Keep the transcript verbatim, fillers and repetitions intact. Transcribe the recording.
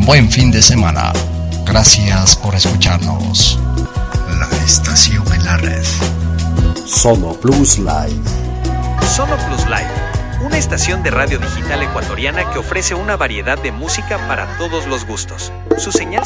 buen fin de semana. Gracias por escucharnos. La estación en la red. Sono Plus Live. Sono Plus Live, una estación de radio digital ecuatoriana que ofrece una variedad de música para todos los gustos. Su señal